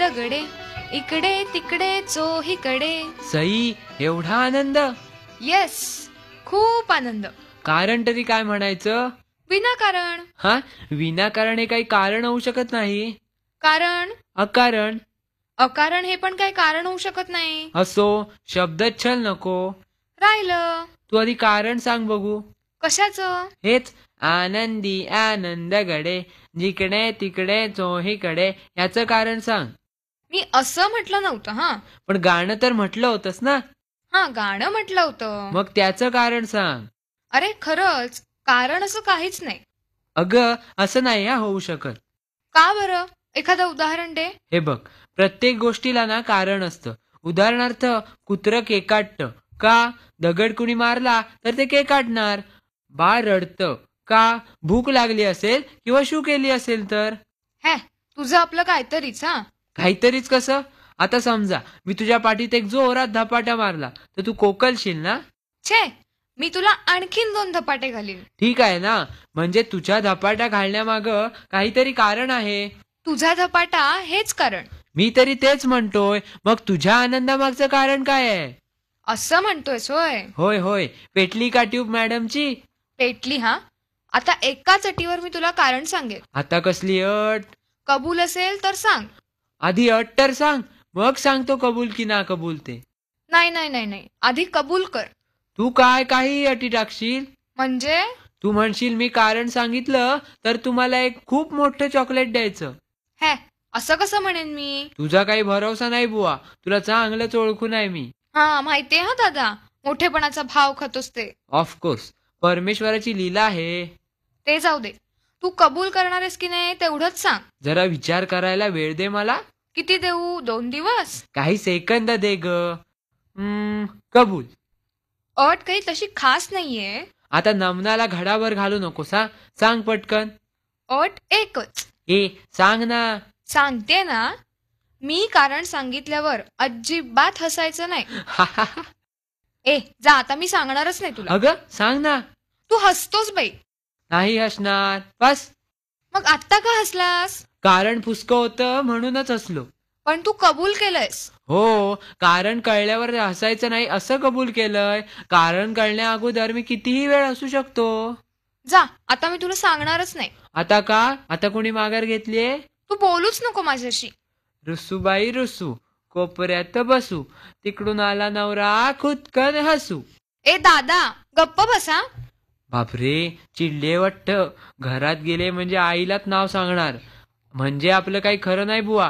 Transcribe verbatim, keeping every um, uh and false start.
दगडे, इकडे तिकडे चोहीकडे. सई, एवढा आनंद? येस, खूप आनंद. कारण तरी काय म्हणायचं? विनाकारण. हा, विनाकारण हे काही कारण होऊ शकत नाही. कारण? अकारण. अकारण हे पण काही कारण होऊ शकत नाही. असो, शब्दच्छल नको. राहिलं. तू आधी कारण सांग बघू. कशाचं? हेच आनंदी आनंद गडे, जिकडे तिकडे चोहीकडे, याचं कारण सांग. मी असं म्हटलं नव्हतं. हा, पण गाणं तर म्हटलं होतंस ना? हा, गाणं म्हटलं होतं. मग त्याचं कारण सांग. अरे खरंच, कारण असं काहीच नाही. अगं, असं नाही हा होऊ शकत. का बरं? एखादं उदाहरण दे. हे बघ, प्रत्येक गोष्टीला ना कारण असतं. उदाहरणार्थ, कुत्रं केकाटतं का? दगड कुणी मारला तर ते केकाटणार. बाळ रडतं का? भूक लागली असेल किंवा शू केली असेल तर. हे, तुझं आपलं काहीतरीच. हा, काहीतरीच कसं? आता समजा मी तुझ्या पाठीत एक जोरात धपाटा मारला तर तू कोकलशील ना? छे, मी तुला आणखीन दोन धपाटे घालीन. ठीक आहे ना, म्हणजे तुझ्या धपाटा घालण्यामागं काहीतरी कारण आहे. तुझा धपाटा हेच कारण. मी तरी तेच म्हणतोय. मग तुझ्या आनंदामागचं कारण काय आहे? असं म्हणतोयस होय? होय होय, पेटली का ट्यूब मॅडमची? पेटली. हा, आता एकाच अटीवर मी तुला कारण सांगेन. आता कसली अट? कबूल असेल तर सांग. आधी अट तर सांग, मग सांगतो कबूल की ना कबूल ते. नाही नाही नाही नाही, आधी कबूल कर. तू काय काही अटी टाकशील? म्हणजे? तू म्हणशील मी कारण सांगितलं तर तुम्हाला एक खूप मोठं चॉकलेट द्यायचं. हे, असं कसं म्हणेन मी? तुझा काही भरोसा नाही बुवा, तुला चांगलंच ओळखून आहे मी. हा, माहितीये हा दादा, मोठेपणाचा भाव खातोस ते. ऑफकोर्स, परमेश्वराची लीला आहे. ते जाऊ दे, तू कबूल करणार आहेस की नाही तेवढंच सांग. जरा विचार करायला वेळ दे मला. किती देऊ? दोन दिवस? काही सेकंद दे ग. हम्म, कबूल. अट काही तशी खास नाहीये. आता नमनाला घडावर घालू नकोस हा, सांग पटकन. अट एकच. ए, सांग ना. सांगते ना, मी कारण सांगितल्यावर अजिबात हसायचं नाही. ए, जा, आता मी सांगणारच नाही तुला. अगं, सांग ना. तू हसतोस बाई. नाही हसणार, बस. मग आत्ता का हसलास? कारण पुसकं होतं म्हणूनच हसलो. पण तू कबूल केलंयस. हो, कारण कळल्यावर हसायचं नाही असं कबूल केलंय. कारण कळण्या अगोदर मी कितीही वेळ हसू शकतो. जा, आता मी तुला सांगणारच नाही. आता का? आता कोणी माघार घेतलीये? तू बोलूच नको माझ्याशी. रुसूबाई रुसू, कोपऱ्यात बसू, तिकडून आला नवरा खुदकन हसू. ए दादा, गप्प बसा. बापरे, चिडले वाटतं. घरात गेले म्हणजे आईलाच नाव सांगणार. म्हणजे आपलं काही खरं नाही बुवा.